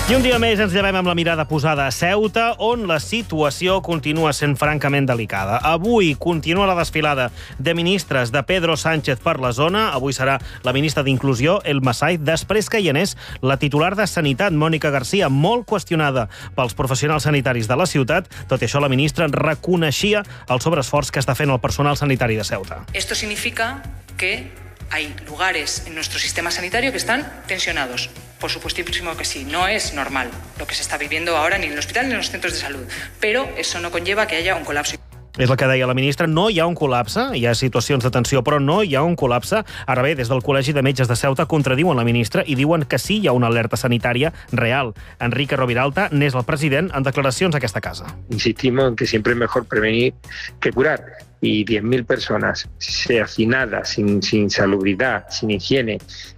I un dia més ens llevem amb la mirada posada a Ceuta, on la situació continua sent francament delicada. Avui continua la desfilada de ministres de Pedro Sánchez per la zona. Avui serà la ministra d'Inclusió, Elma Saiz, després que hi anés la titular de Sanitat, Mònica Garcia, molt qüestionada pels professionals sanitaris de la ciutat. Tot i això, la ministra reconeixia el sobreesforç que està fent el personal sanitari de Ceuta. Esto significa que hay lugares en nuestro sistema sanitario que están tensionados. Por supuestísimo que sí, no es normal lo que se está viviendo ahora ni en el hospital ni en los centros de salud, pero eso no conlleva que haya un colapso. És el que deia la ministra, no hi ha un col·lapse, hi ha situacions de tensió, però no hi ha un col·lapse. Ara bé, des del Col·legi de Metges de Ceuta contradiuen la ministra i diuen que sí hi ha una alerta sanitària real. Enrique Roviralta n'és el president en declaracions a aquesta casa. Insistimos en que siempre es mejor prevenir que curar. Y 10.000 personas hacinadas, sin salubridad, sin higiene,